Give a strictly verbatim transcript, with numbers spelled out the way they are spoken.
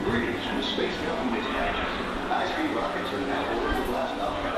Greetings from Space Mountain Dispatch. High-speed rockets are now ordered to blast off